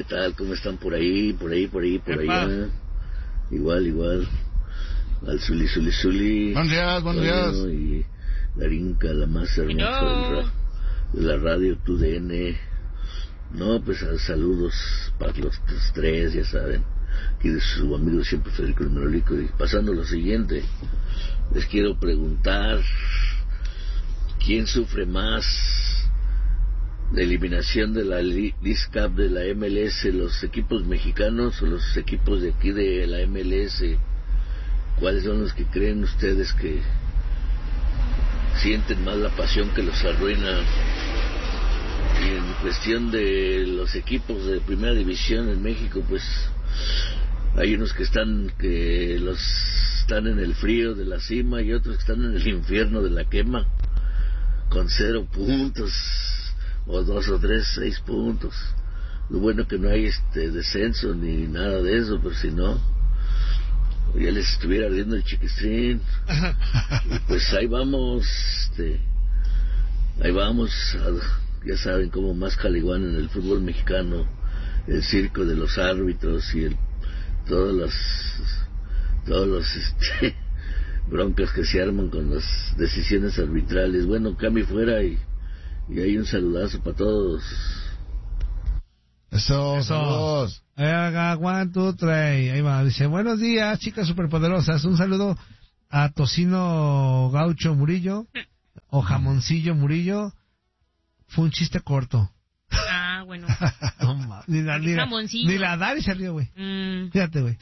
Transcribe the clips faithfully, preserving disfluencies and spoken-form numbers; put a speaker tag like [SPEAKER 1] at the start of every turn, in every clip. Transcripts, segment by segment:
[SPEAKER 1] tal? ¿Cómo están por ahí, por ahí, por ahí, por
[SPEAKER 2] Epa.
[SPEAKER 1] allá? Igual, igual. Al Zuli, Zuli, Zuli.
[SPEAKER 3] Buenos días, buenos días.
[SPEAKER 1] Y Darinka, la más hermosa del ra- de la radio Tu D N. No, pues saludos para los, los tres, ya saben. Aquí de su amigo siempre Federico el Merolico. Y pasando lo siguiente, les quiero preguntar, ¿quién sufre más de eliminación de la Leagues Cup de la M L S, los equipos mexicanos o los equipos de aquí de la M L S? ¿Cuáles son los que creen ustedes que sienten más la pasión que los arruina? Y en cuestión de los equipos de primera división en México, pues hay unos que están que los están en el frío de la cima y otros que están en el infierno de la quema, con cero puntos o dos o tres, seis puntos. Lo bueno que no hay este descenso ni nada de eso, pero si no, ya les estuviera ardiendo el chiquistrín. Y pues ahí vamos, este, ahí vamos, a, ya saben cómo más caliguán en el fútbol mexicano, el circo de los árbitros y el, todos los, todos los, este, broncas que se arman con las decisiones arbitrales. Bueno, cambie fuera y, y hay un saludazo para todos.
[SPEAKER 3] Eso,
[SPEAKER 2] Eso.
[SPEAKER 3] saludos.
[SPEAKER 2] Haga one, two, three. Ahí va. Dice, buenos días, chicas superpoderosas. Un saludo a Tocino Gaucho Murillo o Jamoncillo Murillo. Fue un chiste corto.
[SPEAKER 4] Ah, bueno.
[SPEAKER 2] No, ma- ni, la, ni, la,
[SPEAKER 4] Jamoncillo.
[SPEAKER 2] ni la Dari se rió, güey.
[SPEAKER 4] Mm.
[SPEAKER 2] Fíjate, güey.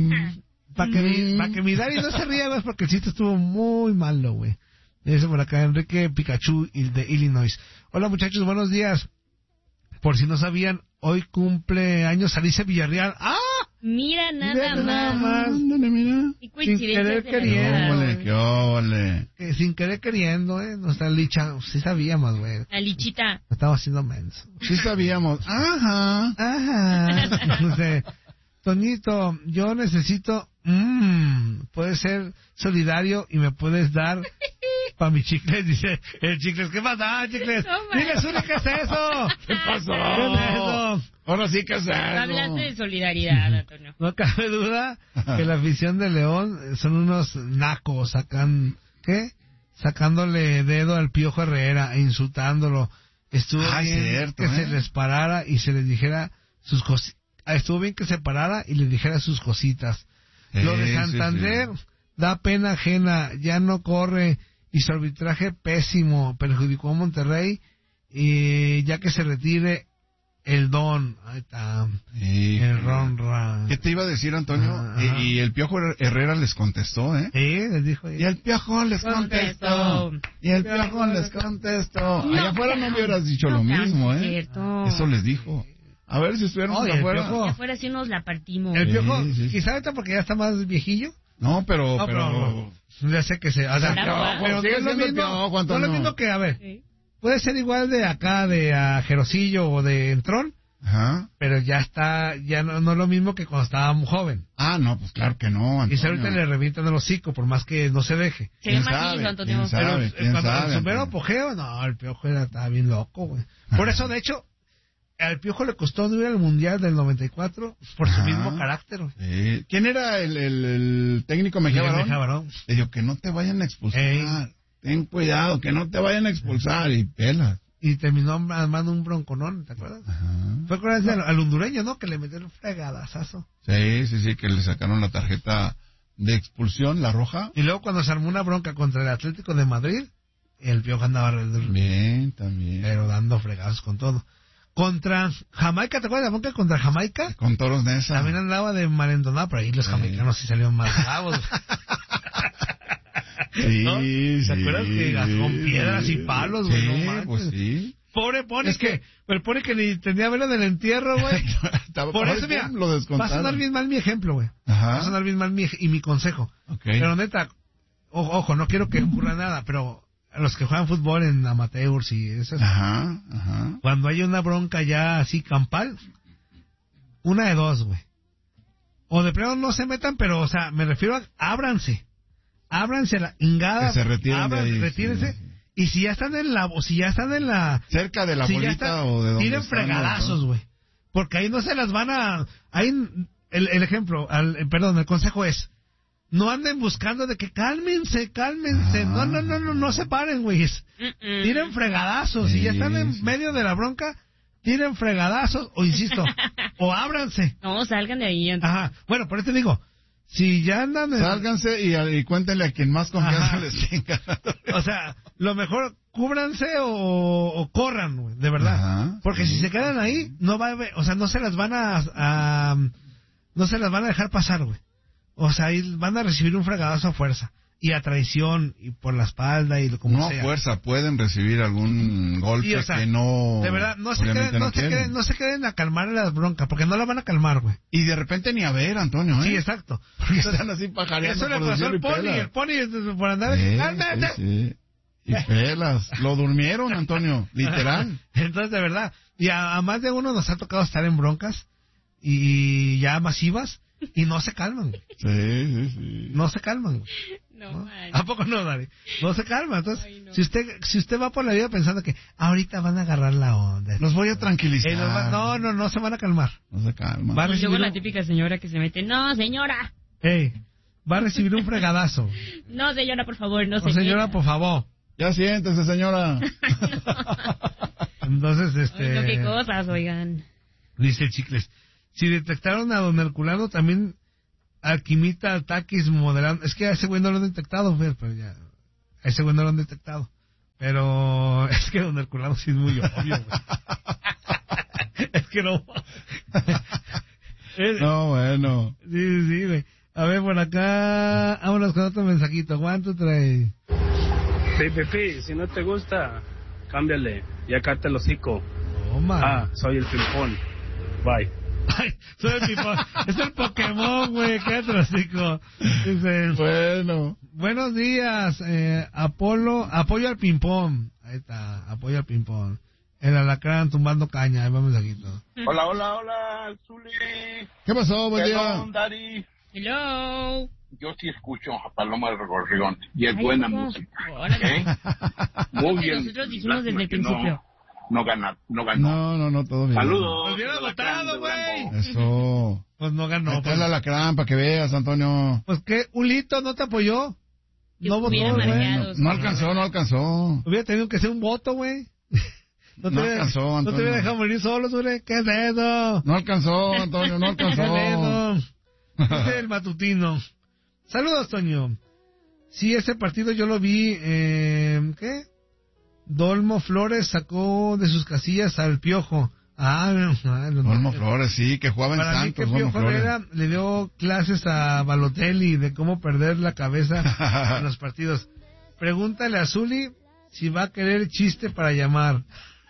[SPEAKER 2] Para que, mi, pa que mi Dari no se ría, güey, porque el chiste estuvo muy malo, güey. Eso por acá, Enrique Pikachu de Illinois. Hola, muchachos, buenos días. Por si no sabían, hoy cumple años Alicia Villarreal. ¡Ah!
[SPEAKER 4] Mira nada
[SPEAKER 2] Mira
[SPEAKER 4] más.
[SPEAKER 2] nada más.
[SPEAKER 3] Ándale, mira.
[SPEAKER 4] Qué coincidencia
[SPEAKER 2] querer
[SPEAKER 4] de la
[SPEAKER 2] queriendo.
[SPEAKER 4] vida.
[SPEAKER 3] Óvole, qué óvole.
[SPEAKER 2] Eh, sin querer queriendo, ¿eh? Nuestra Licha, sí sabíamos, güey.
[SPEAKER 4] La lichita.
[SPEAKER 2] Estaba haciendo menso.
[SPEAKER 3] Sí sabíamos. Ajá.
[SPEAKER 2] Ajá. Dice, Toñito, yo necesito... Mmm, puedes ser solidario y me puedes dar para mi chicles. Dice, el chicles, ¿qué pasa, chicles?
[SPEAKER 4] No, man.
[SPEAKER 2] Dile, Zuli, ¿qué es eso?
[SPEAKER 3] ¿Qué pasó?
[SPEAKER 2] ¿Qué es eso?
[SPEAKER 3] Ahora sí que es eso.
[SPEAKER 4] Hablaste de solidaridad, Antonio.
[SPEAKER 2] No cabe duda que la afición de León son unos nacos, sacan, ¿qué? Sacándole dedo al Piojo Herrera e insultándolo. Estuvo
[SPEAKER 3] Ah,
[SPEAKER 2] bien
[SPEAKER 3] cierto,
[SPEAKER 2] que
[SPEAKER 3] ¿eh?
[SPEAKER 2] se les parara y se les dijera sus cositas. Estuvo bien que se parara y les dijera sus cositas. Lo de
[SPEAKER 3] Sí,
[SPEAKER 2] Santander
[SPEAKER 3] sí, sí.
[SPEAKER 2] da pena ajena, ya no corre y su arbitraje pésimo perjudicó a Monterrey y ya que se retire el Don, ahí está,
[SPEAKER 3] Sí.
[SPEAKER 2] el Ronra.
[SPEAKER 3] ¿Qué te iba a decir, Antonio?
[SPEAKER 2] Ajá.
[SPEAKER 3] Y, y el Piojo Herrera les contestó, ¿eh?
[SPEAKER 2] Sí, les dijo.
[SPEAKER 3] Y el Piojo les contestó.
[SPEAKER 4] Contestó.
[SPEAKER 3] Y el Piojo les contestó. Allá afuera no me hubieras dicho
[SPEAKER 4] no,
[SPEAKER 3] lo
[SPEAKER 4] claro,
[SPEAKER 3] mismo, ¿eh?
[SPEAKER 4] cierto.
[SPEAKER 3] Eso les dijo. A ver si estuviéramos
[SPEAKER 2] Oye, el
[SPEAKER 3] afuera.
[SPEAKER 2] Piojo-
[SPEAKER 4] Si afuera sí nos la partimos.
[SPEAKER 2] El
[SPEAKER 3] Sí,
[SPEAKER 2] Piojo,
[SPEAKER 3] sí, sí.
[SPEAKER 2] quizá ahorita porque ya está más viejillo.
[SPEAKER 3] No, pero...
[SPEAKER 2] No,
[SPEAKER 3] pero...
[SPEAKER 2] pero ya sé que se... O sea,
[SPEAKER 4] Pero,
[SPEAKER 2] pero, pero no
[SPEAKER 3] sigue
[SPEAKER 2] es lo
[SPEAKER 3] siendo el
[SPEAKER 2] mismo,
[SPEAKER 3] Piojo,
[SPEAKER 2] no es lo
[SPEAKER 3] Antonio.
[SPEAKER 2] mismo que, a ver,
[SPEAKER 4] Sí.
[SPEAKER 2] puede ser igual de acá, de a Jerosillo o de Entrón,
[SPEAKER 3] Ajá.
[SPEAKER 2] pero ya está, ya no, no es lo mismo que cuando estaba muy joven.
[SPEAKER 3] Ah, no, pues claro que no,
[SPEAKER 2] Y
[SPEAKER 3] Antonio.
[SPEAKER 2] si ahorita le revientan el hocico, por más que no se deje.
[SPEAKER 4] Se ve
[SPEAKER 3] ¿Quién
[SPEAKER 4] más
[SPEAKER 3] sabe?
[SPEAKER 4] lindo, Antonio.
[SPEAKER 3] ¿Quién sabe?
[SPEAKER 2] Pero
[SPEAKER 3] ¿Sabe?
[SPEAKER 2] eh,
[SPEAKER 3] ¿Quién
[SPEAKER 2] cuando
[SPEAKER 3] sabe,
[SPEAKER 2] en su mero
[SPEAKER 3] Antonio?
[SPEAKER 2] apogeo, no, el Piojo era, estaba bien loco, güey. Por eso, de hecho, al Piojo le costó no ir al Mundial del noventa y cuatro por su
[SPEAKER 3] Ajá.
[SPEAKER 2] mismo carácter, güey.
[SPEAKER 3] Sí. ¿Quién era el, el, el técnico Mejía
[SPEAKER 2] Miguel
[SPEAKER 3] Barón?
[SPEAKER 2] Mejía Barón.
[SPEAKER 3] Le dijo que no te vayan a expulsar.
[SPEAKER 2] Ey.
[SPEAKER 3] Ten cuidado, que no te vayan a expulsar. Y pelas.
[SPEAKER 2] Y terminó armando un bronconón, ¿te acuerdas?
[SPEAKER 3] Ajá.
[SPEAKER 2] Fue con ese al, al hondureño, ¿no? Que le metieron fregadazazo.
[SPEAKER 3] Sí, sí, sí, que le sacaron la tarjeta de expulsión, la roja.
[SPEAKER 2] Y luego cuando se armó una bronca contra el Atlético de Madrid, el Piojo andaba alrededor,
[SPEAKER 3] Bien, también.
[SPEAKER 2] pero dando fregazos con todo. Contra Jamaica, ¿te acuerdas de la bronca contra Jamaica?
[SPEAKER 3] Con Toros Nesa.
[SPEAKER 2] También andaba de malendonado, pero ahí los
[SPEAKER 3] Sí.
[SPEAKER 2] jamaicanos sí salieron más bravos.
[SPEAKER 3] Sí,
[SPEAKER 2] ¿No? ¿Te
[SPEAKER 3] sí,
[SPEAKER 2] acuerdas que con
[SPEAKER 3] sí,
[SPEAKER 2] piedras y palos, güey?
[SPEAKER 3] Sí,
[SPEAKER 2] No manches.
[SPEAKER 3] pues sí.
[SPEAKER 2] Pobre Pony
[SPEAKER 3] Es
[SPEAKER 2] que,
[SPEAKER 3] que-
[SPEAKER 2] el Pony que ni tenía velo del entierro, güey.
[SPEAKER 3] Estaba-
[SPEAKER 2] Por
[SPEAKER 3] ay,
[SPEAKER 2] eso, mira,
[SPEAKER 3] pum, lo
[SPEAKER 2] va a
[SPEAKER 3] descontaron.
[SPEAKER 2] sonar bien mal mi ejemplo, güey. Va a
[SPEAKER 3] Ajá.
[SPEAKER 2] sonar bien mal mi, ej- y mi consejo.
[SPEAKER 3] Ok.
[SPEAKER 2] Pero neta, ojo, ojo, no quiero que ocurra nada, pero a los que juegan fútbol en amateurs y esas,
[SPEAKER 3] Ajá, ajá.
[SPEAKER 2] cuando hay una bronca ya así campal, una de dos, güey. O de plano no se metan, pero, o sea, me refiero a, ábranse. Ábranse a la ingada.
[SPEAKER 3] Que se retiren de
[SPEAKER 2] abran-
[SPEAKER 3] ahí,
[SPEAKER 2] retírense.
[SPEAKER 3] sí, sí.
[SPEAKER 2] Y si ya están en la, o si ya están en la,
[SPEAKER 3] Cerca de la
[SPEAKER 2] si ya
[SPEAKER 3] bolita
[SPEAKER 2] están,
[SPEAKER 3] o de donde
[SPEAKER 2] tiren
[SPEAKER 3] están,
[SPEAKER 2] fregadazos,
[SPEAKER 3] ¿no?
[SPEAKER 2] güey. Porque ahí no se las van a... Ahí el, el ejemplo, al, perdón, el consejo es... No anden buscando de que cálmense, cálmense. No, no, no, no, no se paren, güeyes. Tiren fregadazos. Si ya están en medio de la bronca, tiren fregadazos. O insisto, o ábranse.
[SPEAKER 4] No, salgan de ahí. Entonces.
[SPEAKER 2] Ajá. Bueno, por eso te digo, si ya andan... En...
[SPEAKER 3] Sálganse y, y cuéntenle a quien más confianza
[SPEAKER 2] Ajá.
[SPEAKER 3] les tenga.
[SPEAKER 2] O sea, lo mejor, cúbranse o, o corran, güey, de verdad.
[SPEAKER 3] Ajá,
[SPEAKER 2] Porque
[SPEAKER 3] sí,
[SPEAKER 2] si se quedan ahí, no va a haber, o sea, no se las van a, a no se las van a dejar pasar, güey. O sea, ahí van a recibir un fregadazo a fuerza. Y a traición, y por la espalda, y lo como
[SPEAKER 3] no
[SPEAKER 2] sea.
[SPEAKER 3] a fuerza, pueden recibir algún golpe
[SPEAKER 2] Y, o sea,
[SPEAKER 3] que no...
[SPEAKER 2] de verdad, no se, queden, no,
[SPEAKER 3] no
[SPEAKER 2] se queden, no se queden a calmar las broncas, porque no la van a calmar, güey.
[SPEAKER 3] Y de repente ni a ver, Antonio, ¿eh?
[SPEAKER 2] Sí, exacto.
[SPEAKER 3] Porque están así pajareando.
[SPEAKER 2] Eso le
[SPEAKER 3] por
[SPEAKER 2] pasó
[SPEAKER 3] decirlo
[SPEAKER 2] al
[SPEAKER 3] y
[SPEAKER 2] Pony,
[SPEAKER 3] pelas.
[SPEAKER 2] el Pony por andar...
[SPEAKER 3] Sí,
[SPEAKER 2] ¡Cálmate!
[SPEAKER 3] sí, sí. Y pelas. Lo durmieron, Antonio, literal.
[SPEAKER 2] Entonces, de verdad, y a, a más de uno nos ha tocado estar en broncas, y ya masivas, y no se calman, güey.
[SPEAKER 3] Sí, sí, sí.
[SPEAKER 2] No se calman, güey.
[SPEAKER 4] No,
[SPEAKER 2] ¿No?
[SPEAKER 4] man.
[SPEAKER 2] ¿A poco no, Dari? No se calma. Entonces,
[SPEAKER 4] Ay, no.
[SPEAKER 2] si usted si usted va por la vida pensando que ahorita van a agarrar la onda.
[SPEAKER 3] Los voy a tranquilizar.
[SPEAKER 2] Eh, los va- no, no, no se van a calmar.
[SPEAKER 3] No se calma.
[SPEAKER 2] Va a
[SPEAKER 4] Y
[SPEAKER 2] recibir
[SPEAKER 4] luego la
[SPEAKER 2] un,
[SPEAKER 4] típica señora que se mete, no, señora.
[SPEAKER 2] ey, va a recibir un fregadazo.
[SPEAKER 4] No, señora, por favor, no,
[SPEAKER 2] No,
[SPEAKER 4] señora.
[SPEAKER 2] señora, por favor.
[SPEAKER 3] Ya siéntese, señora.
[SPEAKER 2] Entonces,
[SPEAKER 4] Ay,
[SPEAKER 2] este...
[SPEAKER 4] no, qué cosas, oigan.
[SPEAKER 2] Dice el Chicles. Si detectaron a don Herculano, también alquimita, taquis, moderando. Es que a ese güey no lo han detectado, Fer, pero ya. A ese güey no lo han detectado. Pero es que don Herculano sí es muy obvio, güey. Es que no. Es-
[SPEAKER 3] No, bueno.
[SPEAKER 2] Sí, sí, sí, güey. A ver, por acá, vámonos con otro mensajito. ¿Cuánto trae?
[SPEAKER 5] Sí, Pipi, si no te gusta, cámbiale. Y acá te lo hocico.
[SPEAKER 2] Toma.
[SPEAKER 5] Ah, soy el pimpón. Bye.
[SPEAKER 2] Ay, soy el Pipón. Es el Pokémon, güey. Qué trocico. Dice,
[SPEAKER 3] Bueno.
[SPEAKER 2] buenos días, eh, Apolo, apoyo al ping-pong. Ahí está, apoyo al ping-pong. El alacrán tumbando caña. Ahí vamos aquí todo.
[SPEAKER 6] Hola, hola, hola, Zuli.
[SPEAKER 3] ¿Qué pasó? Buen día.
[SPEAKER 6] Perdón, Dari.
[SPEAKER 4] Hello.
[SPEAKER 6] Yo sí escucho a Paloma del Gorrión y es
[SPEAKER 4] Ay,
[SPEAKER 6] buena
[SPEAKER 4] ¿cómo?
[SPEAKER 6] música.
[SPEAKER 4] Órale.
[SPEAKER 6] ¿Eh? Muy bien.
[SPEAKER 4] Nosotros dijimos
[SPEAKER 6] Lástima
[SPEAKER 4] desde el
[SPEAKER 6] que no-
[SPEAKER 4] principio.
[SPEAKER 6] No, gana, no ganó.
[SPEAKER 3] No, no, no, todo bien.
[SPEAKER 6] Saludos.
[SPEAKER 2] Pues hubiera
[SPEAKER 6] el alacrán
[SPEAKER 2] votado,
[SPEAKER 6] de
[SPEAKER 2] güey.
[SPEAKER 6] Durango.
[SPEAKER 3] Eso.
[SPEAKER 2] Pues no ganó.
[SPEAKER 3] Ahí está
[SPEAKER 2] Pues,
[SPEAKER 3] el alacrán para que veas, Antonio.
[SPEAKER 2] pues qué, Ulito no te apoyó. No votó,
[SPEAKER 4] Hubiera
[SPEAKER 2] güey.
[SPEAKER 4] marcado.
[SPEAKER 3] No alcanzó, no alcanzó.
[SPEAKER 2] Hubiera tenido que ser un voto, güey. No, te
[SPEAKER 3] No
[SPEAKER 2] hubiera-
[SPEAKER 3] alcanzó,
[SPEAKER 2] No te
[SPEAKER 3] Antonio.
[SPEAKER 2] hubiera dejado morir solo, güey. ¿Qué es eso?
[SPEAKER 3] No alcanzó, Antonio, no
[SPEAKER 2] ¿Qué
[SPEAKER 3] alcanzó.
[SPEAKER 2] es eso? Dice el matutino. Saludos, Toño. Sí, ese partido yo lo vi. Eh, ¿Qué? Dolmo Flores sacó de sus casillas al Piojo. Ah, ah lo-
[SPEAKER 3] Olmo Flores, sí, que jugaba en
[SPEAKER 2] Para mí que
[SPEAKER 3] Santos, Olmo
[SPEAKER 2] Piojo
[SPEAKER 3] Flores.
[SPEAKER 2] Herrera le dio clases a Balotelli de cómo perder la cabeza en los partidos. Pregúntale a Zuli si va a querer chiste para llamar.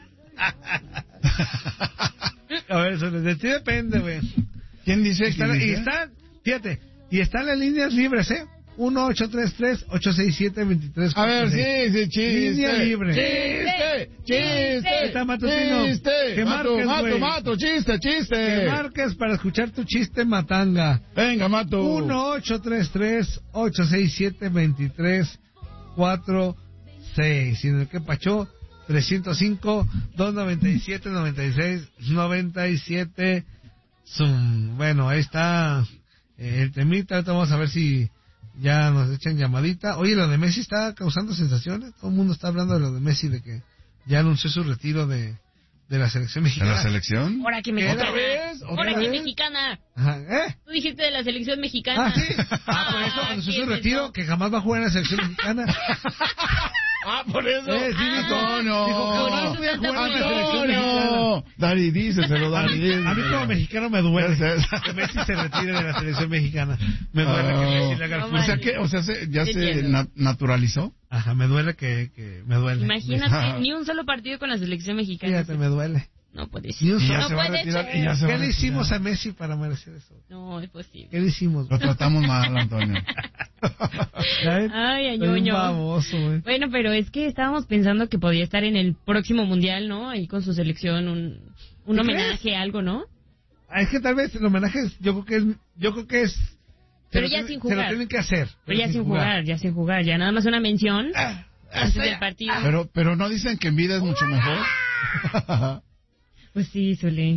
[SPEAKER 2] A ver, eso de ti depende, güey.
[SPEAKER 3] ¿Quién dice?
[SPEAKER 2] Está-
[SPEAKER 3] ¿Quién
[SPEAKER 2] y
[SPEAKER 3] dice?
[SPEAKER 2] están, fíjate, y están las líneas libres, ¿eh? uno ocho tres tres, ocho seis siete, dos tres
[SPEAKER 3] A ver,
[SPEAKER 2] cuatro seis.
[SPEAKER 3] sí, sí, chiste.
[SPEAKER 2] Línea libre.
[SPEAKER 3] Chiste, chiste.
[SPEAKER 2] Ahí está, Matutino.
[SPEAKER 3] Chiste.
[SPEAKER 2] Que
[SPEAKER 3] Mato,
[SPEAKER 2] marques,
[SPEAKER 3] mato,
[SPEAKER 2] güey.
[SPEAKER 3] mato, chiste,
[SPEAKER 2] Que
[SPEAKER 3] chiste.
[SPEAKER 2] marques para escuchar tu chiste matanga.
[SPEAKER 3] Venga, mato.
[SPEAKER 2] uno ocho tres tres, ocho seis siete, dos tres cuatro seis. Y en el que pachó, trescientos cinco, doscientos noventa y siete, noventa y seis, noventa y siete. Zoom. Bueno, ahí está eh, el temita. Ahorita vamos a ver si ya nos echan llamadita. Oye, lo de Messi está causando sensaciones. Todo el mundo está hablando de lo de Messi, de que ya anunció su retiro de, de la selección
[SPEAKER 3] ¿De
[SPEAKER 2] mexicana.
[SPEAKER 3] la selección?
[SPEAKER 4] Ahora que
[SPEAKER 2] ¿Otra
[SPEAKER 4] mexicana.
[SPEAKER 2] vez? ¿Otra
[SPEAKER 4] Ahora que
[SPEAKER 2] vez?
[SPEAKER 4] mexicana.
[SPEAKER 2] Ajá, ¿eh?
[SPEAKER 4] Tú dijiste de la selección mexicana.
[SPEAKER 2] Ah, sí. Ah, por eso anunció
[SPEAKER 4] ¿qué
[SPEAKER 2] su
[SPEAKER 4] es
[SPEAKER 2] retiro,
[SPEAKER 4] eso?
[SPEAKER 2] que jamás va a jugar en la selección mexicana.
[SPEAKER 3] Ah, por eso.
[SPEAKER 2] Eh, sí,
[SPEAKER 3] Antonio.
[SPEAKER 2] dijo que jamás voy a jugar en la selección mexicana.
[SPEAKER 3] Antonio. Dari, díseselo,
[SPEAKER 2] A
[SPEAKER 3] Dari.
[SPEAKER 2] mí, a mí como mexicano me duele
[SPEAKER 3] Ya sé.
[SPEAKER 2] que Messi se retire de la selección mexicana. Me duele que Messi le haga el
[SPEAKER 4] No,
[SPEAKER 3] O
[SPEAKER 2] fútbol.
[SPEAKER 3] sea que, o sea, se- ya
[SPEAKER 4] Sí,
[SPEAKER 3] se
[SPEAKER 4] entiendo.
[SPEAKER 3] na- naturalizó.
[SPEAKER 2] Ajá, me duele que, que me duele.
[SPEAKER 4] Imagínate, ni un solo partido con la selección mexicana.
[SPEAKER 2] Fíjate, me duele.
[SPEAKER 4] No puede
[SPEAKER 2] Ni
[SPEAKER 4] ser.
[SPEAKER 2] un
[SPEAKER 3] Y
[SPEAKER 2] solo.
[SPEAKER 3] ya
[SPEAKER 4] No
[SPEAKER 3] se va a
[SPEAKER 4] puede
[SPEAKER 3] retirar.
[SPEAKER 4] ser.
[SPEAKER 3] Y ya se va
[SPEAKER 2] ¿Qué
[SPEAKER 3] a
[SPEAKER 2] le
[SPEAKER 3] retirar.
[SPEAKER 2] hicimos a Messi para merecer eso?
[SPEAKER 4] No, es posible.
[SPEAKER 2] ¿Qué le hicimos?
[SPEAKER 3] Lo tratamos mal, Antonio.
[SPEAKER 2] ¿Sabes?
[SPEAKER 4] Ay,
[SPEAKER 2] Soy un
[SPEAKER 4] añoño.
[SPEAKER 2] baboso, güey.
[SPEAKER 4] Bueno, pero es que estábamos pensando que podía estar en el próximo mundial, ¿no? Ahí con su selección, un, un
[SPEAKER 2] ¿Tú
[SPEAKER 4] homenaje, algo, ¿no?
[SPEAKER 2] Ah, es que tal vez el homenaje, es- yo creo que es, yo creo que es. se
[SPEAKER 4] Pero
[SPEAKER 2] lo
[SPEAKER 4] ya
[SPEAKER 2] tienen-
[SPEAKER 4] sin
[SPEAKER 2] Se lo
[SPEAKER 4] jugar.
[SPEAKER 2] tienen que hacer.
[SPEAKER 4] Pero ya sin jugar, ya sin jugar, ya nada más una mención
[SPEAKER 2] Ah,
[SPEAKER 4] antes del partido.
[SPEAKER 3] Pero, pero no dicen que en vida es mucho mejor.
[SPEAKER 4] Pues sí, Zuli.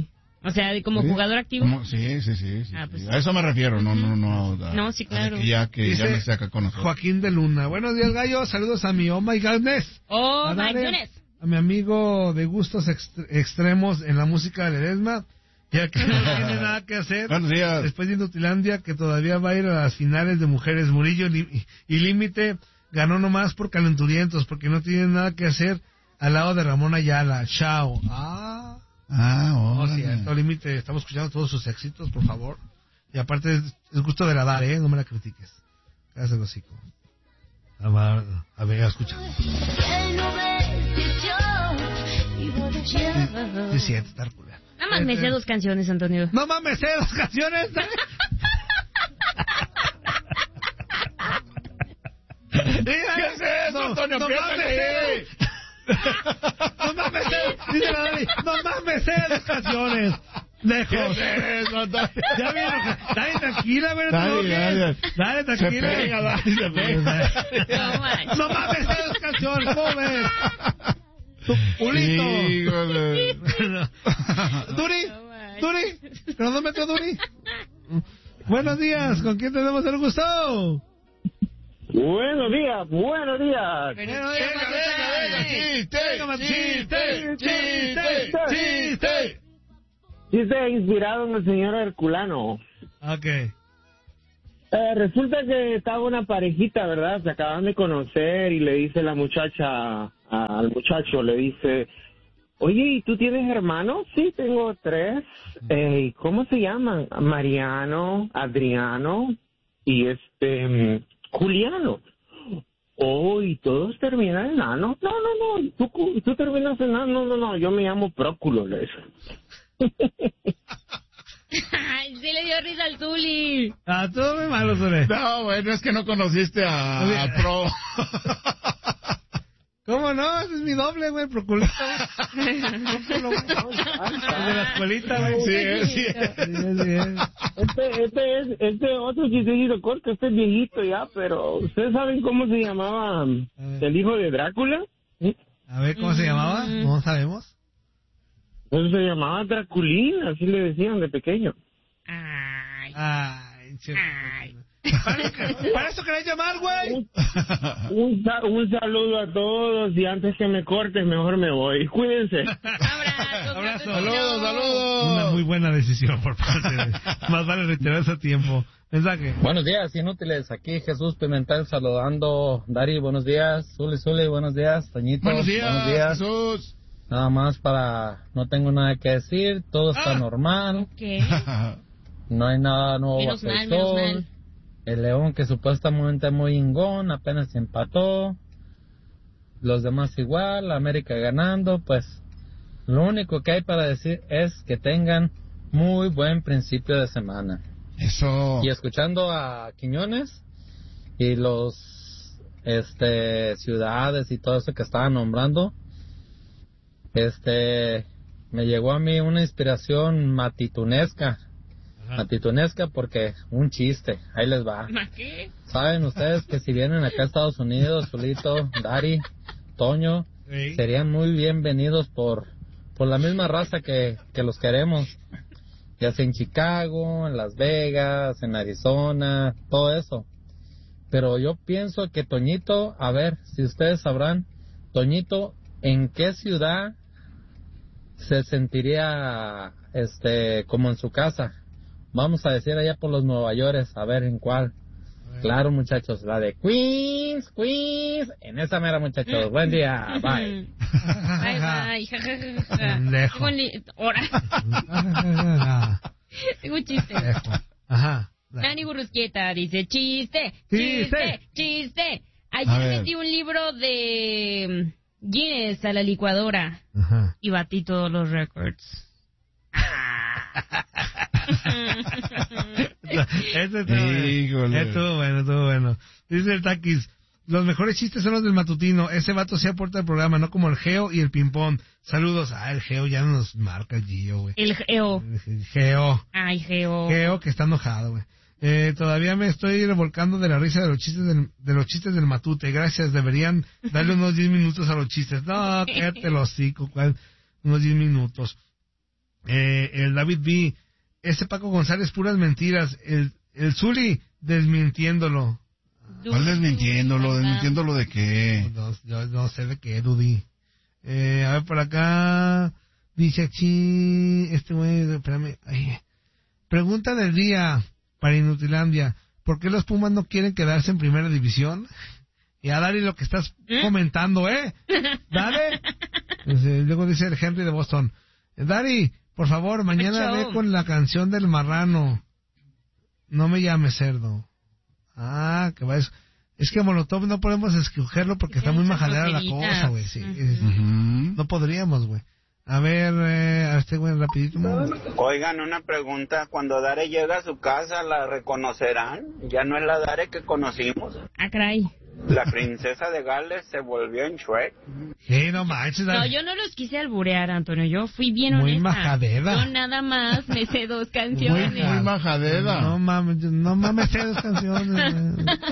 [SPEAKER 4] O sea, como
[SPEAKER 3] ¿Sí?
[SPEAKER 4] jugador activo.
[SPEAKER 3] ¿Cómo? Sí, sí, sí. sí,
[SPEAKER 4] Ah,
[SPEAKER 3] sí.
[SPEAKER 4] pues,
[SPEAKER 3] a eso me refiero, no, no, no. A,
[SPEAKER 4] No, sí, claro.
[SPEAKER 3] a que ya, que
[SPEAKER 2] Dice
[SPEAKER 3] ya no esté acá con nosotros.
[SPEAKER 2] Joaquín de Luna. Buenos días, gallo. Saludos a mi Oh My Godness.
[SPEAKER 4] Oh,
[SPEAKER 2] A
[SPEAKER 4] my
[SPEAKER 2] Dare,
[SPEAKER 4] goodness.
[SPEAKER 2] a mi amigo de gustos ext- extremos en la música de Ledesma, ya que no tiene nada que hacer.
[SPEAKER 3] Buenos días.
[SPEAKER 2] Después de Inutilandia, que todavía va a ir a las finales de Mujeres Murillo y, y Límite, ganó nomás por calenturientos, porque no tiene nada que hacer al lado de Ramón Ayala. Chao. Ah,
[SPEAKER 3] Ah,
[SPEAKER 2] no,
[SPEAKER 3] órale.
[SPEAKER 2] cierto, Límite. Estamos escuchando todos sus éxitos, por favor. Y aparte, es, es gusto de la dar, ¿eh? No me la critiques. Cállate el hocico. A ver, a ver, escucha. Sí, sí, siete, estar culera.
[SPEAKER 4] Nada más me sé dos canciones, Antonio.
[SPEAKER 2] No mames, sé las canciones.
[SPEAKER 3] ¿Qué es eso, Antonio?
[SPEAKER 2] No
[SPEAKER 3] Piénsale.
[SPEAKER 2] mames, no mames, sé. Dice la Dani, no mames, sé las canciones. Lejos.
[SPEAKER 3] ¿Qué es eso, Antonio?
[SPEAKER 2] Ya vieron. Dale, tranquila, ¿verdad?
[SPEAKER 3] Dale, dale.
[SPEAKER 2] Dale,
[SPEAKER 3] Se
[SPEAKER 2] tranquila.
[SPEAKER 3] pega, Dani, se pega.
[SPEAKER 4] No manches.
[SPEAKER 2] No mames, sé las canciones, ¿cómo ves? Tu pulito.
[SPEAKER 3] Híjole.
[SPEAKER 2] Duri,
[SPEAKER 4] No manches.
[SPEAKER 2] Duri, cronómetro, Duri. Buenos días, ¿con quién tenemos el gusto?
[SPEAKER 7] Buenos días, buenos días.
[SPEAKER 2] Venga,
[SPEAKER 3] Venga, venga, venga, chiste, chiste, chiste, chiste.
[SPEAKER 7] Chiste inspirado en el señor Herculano.
[SPEAKER 2] Ok.
[SPEAKER 7] Eh, resulta que estaba una parejita, ¿verdad? Se acaban de conocer y le dice la muchacha a- al muchacho, le dice, oye, ¿y tú tienes hermanos? Sí, tengo tres. Eh, ¿y ¿Cómo se llaman? Mariano, Adriano y este mm, Juliano. Oh, ¿y todos terminan en nano? No, no, no, ¿tú, cu- tú terminas en nano? No, no, no, yo me llamo Próculo, le dice.
[SPEAKER 4] Ay, sí le dio risa al Zuli.
[SPEAKER 2] Ah, todo muy malo, Sole.
[SPEAKER 3] No, bueno, es que no conociste a, a Pro.
[SPEAKER 2] ¿Cómo no? Ese es mi doble, güey, Proculito. Próculo, güey. El de la escuelita, güey.
[SPEAKER 3] Sí, es, sí.
[SPEAKER 2] Sí, sí, es.
[SPEAKER 7] Este, este es, este otro chistecito corto, este es viejito ya, pero ¿ustedes saben cómo se llamaba el hijo de Drácula? ¿Sí?
[SPEAKER 2] A ver, ¿cómo se llamaba? No sabemos.
[SPEAKER 7] Pues se llamaba Draculín, así le decían de pequeño.
[SPEAKER 4] Ay.
[SPEAKER 2] Ay, che.
[SPEAKER 4] Ay.
[SPEAKER 2] ¿Para, para eso querés llamar, güey?
[SPEAKER 7] Un, sa- un saludo a todos y antes que me cortes mejor me voy. Cuídense.
[SPEAKER 4] Abrazo.
[SPEAKER 2] Abrazo.
[SPEAKER 3] Saludos, saludos.
[SPEAKER 2] Una muy buena decisión por parte de... Más vale retirarse a tiempo. Mensaje.
[SPEAKER 8] Buenos días, inútiles. Aquí Jesús Pimentel saludando. Dari, buenos días. Zuli, Zuli, buenos días. Toñito,
[SPEAKER 3] Buenos días, Jesús.
[SPEAKER 8] Nada más para... No tengo nada que decir. Todo está
[SPEAKER 2] Ah.
[SPEAKER 8] normal.
[SPEAKER 4] ¿Qué?
[SPEAKER 8] No hay nada nuevo
[SPEAKER 4] Menos
[SPEAKER 8] bajo el
[SPEAKER 4] mal, menos
[SPEAKER 8] sol.
[SPEAKER 4] mal.
[SPEAKER 8] El León, que supuestamente es muy ingón, apenas se empató. Los demás igual. América ganando. Pues lo único que hay para decir es que tengan muy buen principio de semana.
[SPEAKER 3] Eso.
[SPEAKER 8] Y escuchando a Quiñones y los este ciudades y todo eso que estaban nombrando, este me llegó a mí una inspiración matitunesca.
[SPEAKER 2] Ajá.
[SPEAKER 8] Matitunesca porque un chiste, ahí les va.
[SPEAKER 4] ¿Qué?
[SPEAKER 8] Saben ustedes que si vienen acá a Estados Unidos, Zulito, Dari, Toño,
[SPEAKER 2] Sí.
[SPEAKER 8] serían muy bienvenidos por por la misma raza que, que los queremos, ya sea en Chicago, en Las Vegas, en Arizona, todo eso. Pero yo pienso que Toñito, a ver si ustedes sabrán, Toñito, ¿en qué ciudad se sentiría este como en su casa? Vamos a decir allá por los Nueva York, a ver en cuál. Claro, muchachos, la de Queens, Queens, en esa mera, muchachos. Buen día, bye.
[SPEAKER 4] Bye, bye. Ja, ja, ja, ja.
[SPEAKER 2] Pendejo.
[SPEAKER 4] Tengo un li- Ahora. Tengo un chiste.
[SPEAKER 2] Ajá.
[SPEAKER 4] Dani Burrusquieta dice, chiste,
[SPEAKER 2] Chiste.
[SPEAKER 4] chiste, chiste.
[SPEAKER 3] A
[SPEAKER 4] Ayer
[SPEAKER 3] ver.
[SPEAKER 4] metí un libro de Guinness a la licuadora
[SPEAKER 2] Ajá.
[SPEAKER 4] y batí todos los récords.
[SPEAKER 2] Ese estuvo bueno.
[SPEAKER 3] Híjole.
[SPEAKER 2] Estuvo bueno, estuvo bueno. Dice el Taquis, los mejores chistes son los del matutino. Ese vato se aporta al programa, no como el Geo y el Pimpón. Saludos. Ah, el Geo ya no nos marca el Gio, güey.
[SPEAKER 4] El Geo.
[SPEAKER 2] El Geo.
[SPEAKER 4] Ay, Geo.
[SPEAKER 2] Geo que está enojado, güey. Eh, todavía me estoy revolcando de la risa de los chistes del, de los chistes del matute. Gracias, deberían darle unos diez minutos a los chistes. No, cállate los hocico, ¿cuál? Unos diez minutos. Eh, el David B. Ese Paco González, puras mentiras. El, el Zuli, desmintiéndolo.
[SPEAKER 3] ¿Cuál desmintiéndolo? ¿Desmintiéndolo de qué?
[SPEAKER 2] No, yo no sé de qué, Dudi. Eh, a ver, por acá... Dice aquí... Este güey, espérame... Ay, pregunta del día para Inutilandia. ¿Por qué los Pumas no quieren quedarse en primera división? Y a Dari lo que estás ¿Eh? comentando, ¿eh? Dale. Entonces, luego dice el Henry de Boston. Dari, por favor, mañana ve con la canción del marrano. No me llames cerdo. Ah, que va eso. Es que Molotov no podemos escogerlo porque está muy majadera la cosa, güey. Sí, uh-huh. No podríamos, güey. A ver, eh, a este güey rapidito. ¿No?
[SPEAKER 9] Oigan, una pregunta. Cuando Dare llega a su casa, ¿la reconocerán? Ya no es la Dare que conocimos.
[SPEAKER 4] Ah, caray.
[SPEAKER 9] La princesa de Gales se volvió en Shrek.
[SPEAKER 2] Sí, no manches.
[SPEAKER 4] No, yo no los quise alburear, Antonio. Yo fui bien
[SPEAKER 2] muy
[SPEAKER 4] honesta.
[SPEAKER 2] Muy majadera.
[SPEAKER 4] Yo nada más me sé dos canciones.
[SPEAKER 3] Muy, muy majadera.
[SPEAKER 2] No mames, no mames, sé dos canciones.